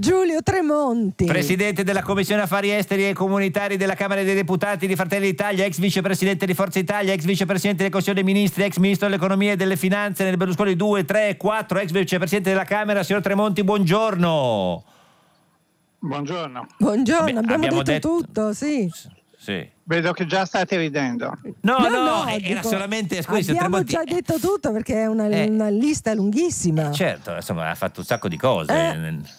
Giulio Tremonti, presidente della Commissione Affari Esteri e Comunitari della Camera dei Deputati di Fratelli d'Italia, ex vicepresidente di Forza Italia, ex vicepresidente del Consiglio dei Ministri, ex ministro dell'Economia e delle Finanze nel Berlusconi 2, 3 e 4, ex vicepresidente della Camera. Signor Tremonti, buongiorno. Buongiorno. Abbiamo detto tutto, sì. Sì. Vedo che già state ridendo. No, era solamente, scusi, abbiamo già detto tutto perché è una lista lunghissima. Certo, insomma, ha fatto un sacco di cose.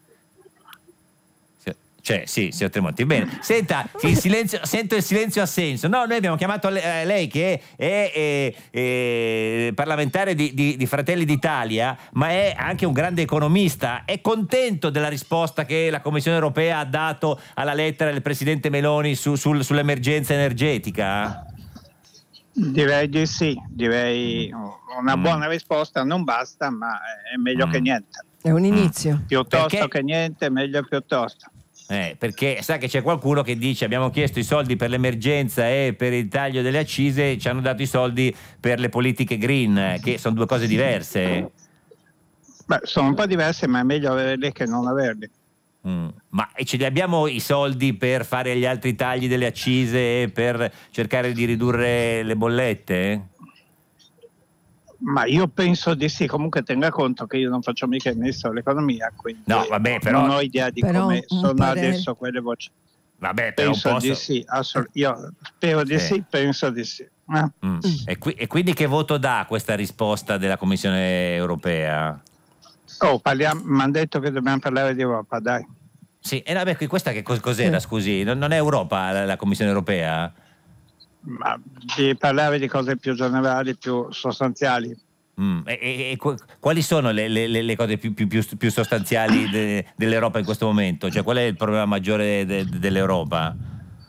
Sì, signor Tremonti. Bene, senta, sento il silenzio assenso. No, noi abbiamo chiamato lei che è parlamentare di Fratelli d'Italia, ma è anche un grande economista. È contento della risposta che la Commissione europea ha dato alla lettera del presidente Meloni sull'emergenza energetica? Direi di sì, direi una buona risposta non basta, ma è meglio che niente. È un inizio. Piuttosto che niente, meglio piuttosto. Perché sa che c'è qualcuno che dice: abbiamo chiesto i soldi per l'emergenza e per il taglio delle accise, ci hanno dato i soldi per le politiche green, che sono due cose diverse. Beh, sono un po' diverse, ma è meglio averli che non averli. Ma ce li abbiamo i soldi per fare gli altri tagli delle accise e per cercare di ridurre le bollette? Ma io penso di sì, comunque tenga conto che io non faccio mica il ministro dell'economia, quindi non ho idea di come sono adesso quelle voci. Vabbè, però penso di sì, io spero di sì, penso di sì. E quindi che voto dà questa risposta della Commissione europea? Mi hanno detto che dobbiamo parlare di Europa, dai. Sì, questa che cos'era, scusi? Non è Europa la Commissione europea? Ma di parlare di cose più generali, più sostanziali. Quali sono le cose più sostanziali dell'Europa in questo momento? Cioè, qual è il problema maggiore dell'Europa?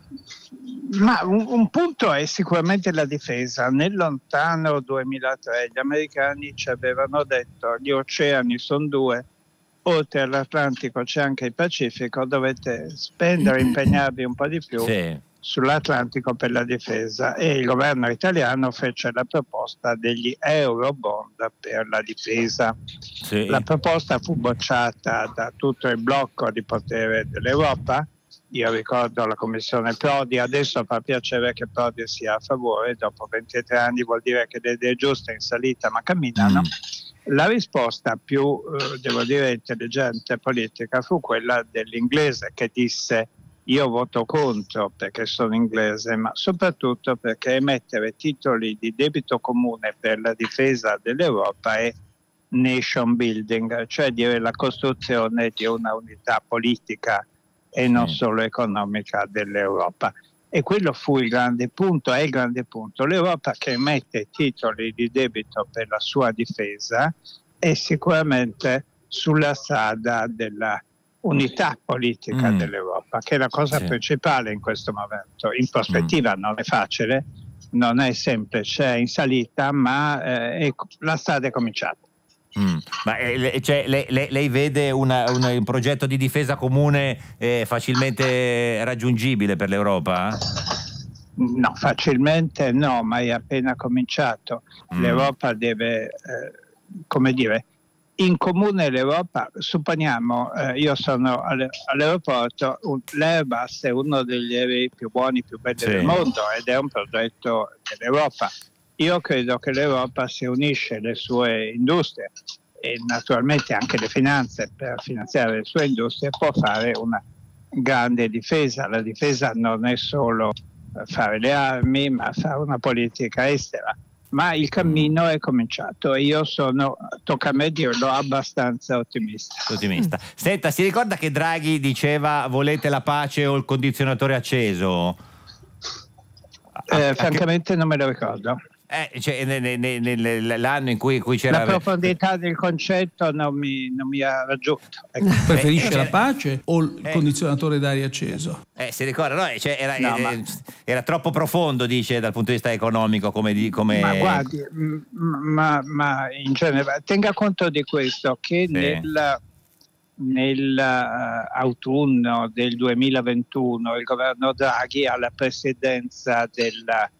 Ma un punto è sicuramente la difesa. Nel lontano 2003 gli americani ci avevano detto: gli oceani sono due, oltre all'Atlantico c'è anche il Pacifico, dovete spendere, impegnarvi un po' di più sull'Atlantico per la difesa, e il governo italiano fece la proposta degli Eurobond per la difesa. La proposta fu bocciata da tutto il blocco di potere dell'Europa. Io ricordo la commissione Prodi, adesso fa piacere che Prodi sia a favore, dopo 23 anni vuol dire che le idee giuste in salita ma camminano. La risposta più, devo dire, intelligente politica fu quella dell'inglese, che disse: io voto contro perché sono inglese, ma soprattutto perché emettere titoli di debito comune per la difesa dell'Europa è nation building, cioè dire la costruzione di una unità politica e non solo economica dell'Europa. E quello fu il grande punto, è il grande punto. L'Europa che emette titoli di debito per la sua difesa è sicuramente sulla strada della unità politica dell'Europa, che è la cosa principale in questo momento. In prospettiva non è facile, non è semplice, è in salita, ma la strada è cominciata. Ma lei vede un progetto di difesa comune facilmente raggiungibile per l'Europa? No, facilmente no, ma è appena cominciato. L'Europa deve, in comune l'Europa, supponiamo, io sono all'aeroporto, l'Airbus è uno degli aerei più buoni, più belli del mondo, ed è un progetto dell'Europa. Io credo che l'Europa, si unisce le sue industrie e naturalmente anche le finanze per finanziare le sue industrie, può fare una grande difesa. La difesa non è solo fare le armi, ma fare una politica estera. Ma il cammino è cominciato e io sono, tocca a me dirlo, abbastanza ottimista. Senta, si ricorda che Draghi diceva: volete la pace o il condizionatore acceso? Francamente non me lo ricordo. L'anno in cui c'era la profondità del concetto non mi ha raggiunto. Preferisce la pace o il condizionatore d'aria acceso? Si ricorda, no? Era troppo profondo, dice, dal punto di vista economico, come... Ma guardi, ma in genere tenga conto di questo, che nell'autunno del 2021 il governo Draghi, alla presidenza della